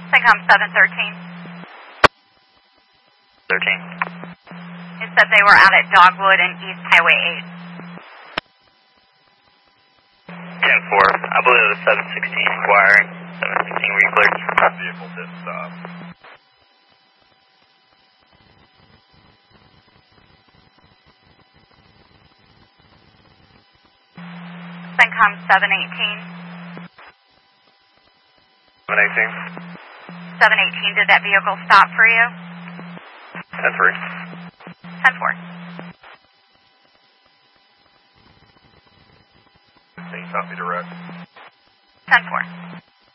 Syncom 713. 13. It said they were out at Dogwood and East Highway 8. 10-4. I believe it was 716 inquiring. 716 were you cleared? Vehicle did stop. Syncom 718. 718. 718, did that vehicle stop for you? 10-3. 10-4. 15, copy direct. 10-4.